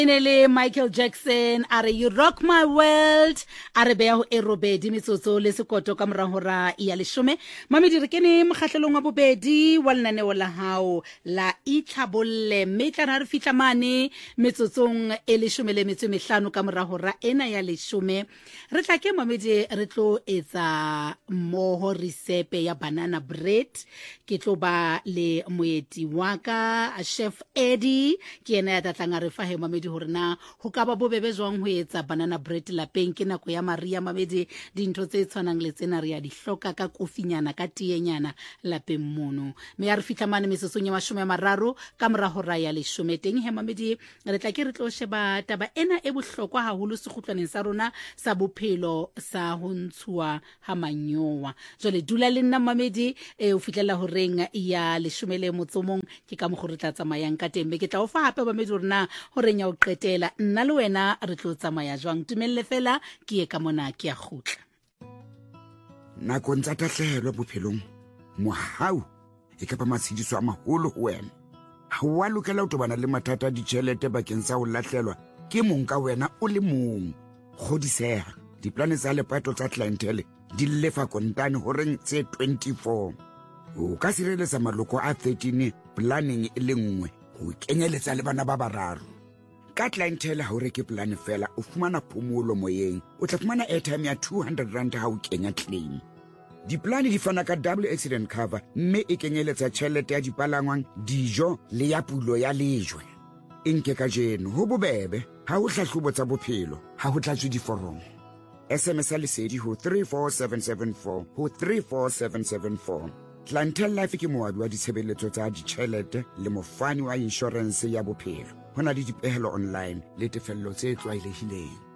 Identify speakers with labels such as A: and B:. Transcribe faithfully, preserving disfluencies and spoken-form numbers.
A: Inele Michael Jackson are You Rock My World are beya ho erobedi metsotso le sekoto ka mora hora ya leshome mamedi re kene mokgahlelong wa bobedi wa lenaneo la hao la itlhabolle metla ra re fitla mane metsotsong e leshome le metso e mehlano ka mora hora ena ya leshome re tla ke mamedi re tlo etsa moho recipe ya banana bread ke tlo ba le moeti waka chef Eddie ke ena ya tatlanga re fa he mamedi hore na ho ka ba bobebe jwang ho etsa banana bread lapeng ke nako ya Maria mamedi dintho tse tshwanang le tsena re ya di hloka ka kofinyana ka tienyana lapeng mono me ya re fitla mane mesesong ya mashome a mararo ka mora hora ya leshome teng he mamedi re tla ke re tlo sheba taba ena e bohlokwa haholo sekhutlwaneng sa rona sa bophelo sa ho ntshuwa ha manyowa jole dula le nna mamedi e o fitlela ho reng ya leshome le motsomong ke ka mo go re tla tsamayang ka tembe ke tla o fa hape mamedi rona ho reng ya o qetela nna le wena re tlo tsamaya jwang tumelle fela ke ye ka mona ke ya khutla
B: nako ntsa tahlehelo bophelong mohau e ka ba matshidiso a maholo ho wena ha wa lokela ho tobana le mathata a ditjhelete bakeng sa ho lahlelwa ke mong ka wena o le mong godiseha diplane tsa lepato tsa clientele di lefa kontane ho reng tse twenty-four o ka sireletsa maloko a thirteen planning e le nngwe ho kenyeletsa le bana ba bararo ka clientele ha o reke plan fela o fumana phomolo moyeng o tla fumana airtime ya two hundred rand ha o kenya claim diplane di fana ka double accident cover mme e kenyeletsa tjhelete ya dipalangwang dijo le ya pulo ya lejwe enke ka jeno ho bobebe ha o hlahlobo tsa bophelo ha ho tlatswe diforomo S M S lesedi ho three four seven seven four ho three four seven seven four Clientele Life ke moabi wa ditshebeletso tsa ditjhelete le mofani wa insurance ya bophelo hona le dipehelo online le tefello tse tlwaelehileng